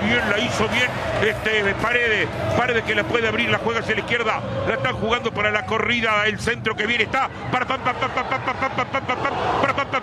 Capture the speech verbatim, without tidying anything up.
bien, la hizo bien este, Paredes. Paredes que la puede abrir, la juega hacia la izquierda. La están jugando para la corrida. El centro que viene está para pam, pam, pam, pam, pam, pam, pam, pam, pam, pam, pam, pam,